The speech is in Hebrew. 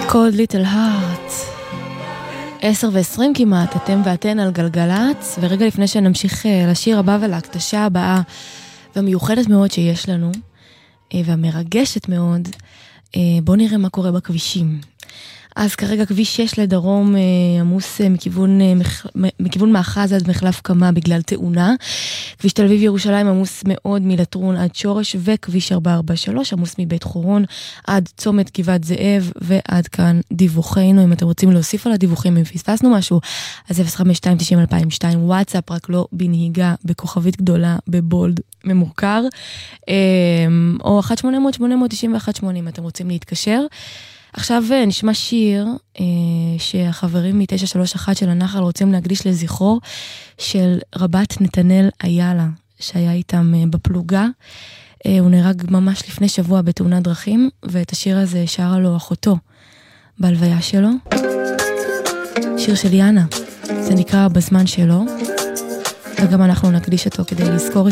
Cold Little Heart 10:20 כמעט, אתם ואתן על גלגלץ, ורגע לפני שנמשיך לשיר הבא ולהקדשה הבאה והמיוחדת מאוד שיש לנו והמרגשת מאוד, בואו נראה מה קורה בכבישים. אז כרגע כביש 6 לדרום עמוס מכיוון מאחז עד מחלף קמה בגלל תאונה. כביש תל אביב ירושלים עמוס מאוד מלטרון עד שורש, וכביש 443 עמוס מבית חורון עד צומת גבעת זאב. ועד כאן דיווחנו. אם אתם רוצים להוסיף על הדיווחים, אם פספסנו משהו, אז 052902002 וואטסאפ, רק לא בנהיגה, בכוכבית גדולה, בבולד ממוקר, או 1-800-891-8 אם אתם רוצים להתקשר. עכשיו נשמע שיר שהחברים מ-931 של הנחל רוצים להקדיש לזכרו של רבת נתנאל איילה, שהיה איתם בפלוגה. הוא נהרג ממש לפני שבוע בתאונת דרכים, ואת השיר הזה שרה לו אחותו בהלוויה שלו. שיר של יאנה, זה נקרא בזמן שלו, וגם אנחנו נקדיש אותו כדי לזכור